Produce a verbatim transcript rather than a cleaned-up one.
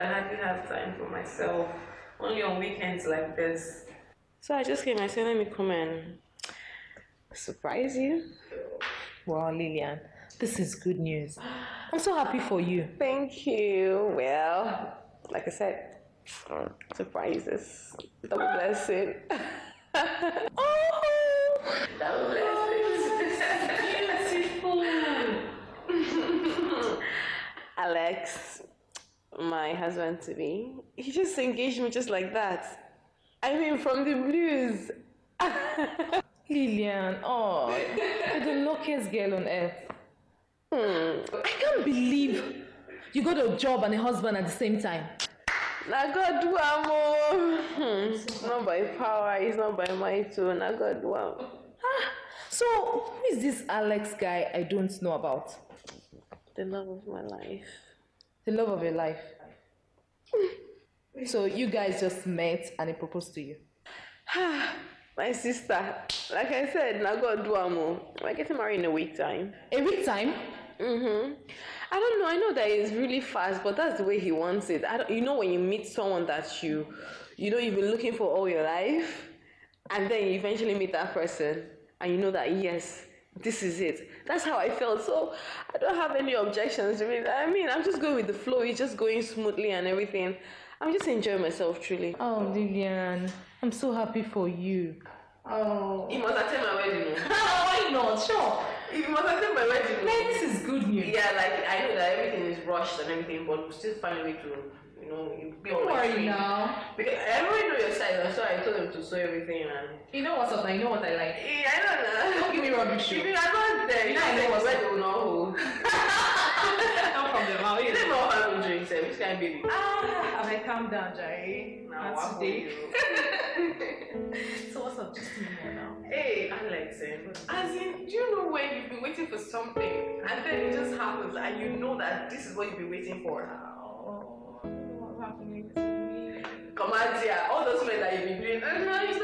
I hardly have time for myself, only on weekends like this. So I just came, I said, let me come and surprise you. Wow, Lillian, this is good news. I'm so happy for you. Thank you. Well, like I said, surprises, double blessing. Oh, Double blessings. beautiful. Alex, my husband to be, he just engaged me just like that. I mean, from the blues. Lillian, oh, you're the luckiest girl on earth. Hmm. I can't believe you got a job and a husband at the same time. Na God do am o. Hmm. It's not by power, it's not by might too. Na God do am. Ah, so who is this Alex guy I don't know about? The love of my life. The love of your life. So you guys just met and he proposed to you. My sister, like I said, na God do am o. We're getting married in a week time. A week time? Mm-hmm. I don't know. I know that it's really fast, but that's the way he wants it. I don't, you know, when you meet someone that you, you know, you've been looking for all your life, and then you eventually meet that person, and you know that yes, this is it. That's how I felt. So I don't have any objections. Really. I mean, I'm just going with the flow. It's just going smoothly and everything. I'm just enjoying myself, truly. Oh, Lillian, I'm so happy for you. Oh, you must attend my wedding. Why not? Sure. You must attend my wedding. Man, this is good news. Yeah, like I know that everything is rushed and everything, but we still find a way to, you know, be on my Don't worry train. now. Because I already know your size, so I told them to sew everything and. You know what's up? I know what I like. Yeah, I don't know. Don't give me rubbish. If you are not there, you know I know what's where they will not hold. No problem. I'll You don't know how to drink, sir. Which kind of baby? Ah, have I calmed down, Jerry? Now, Not today. today. So what's up? Just tell me more now. Hey, Alex, eh, as in, do you know when you've been waiting for something and then it just happens and you know that this is what you've been waiting for? Oh, what's happening to me? Come on, dear. All those men that you've been doing, and now it's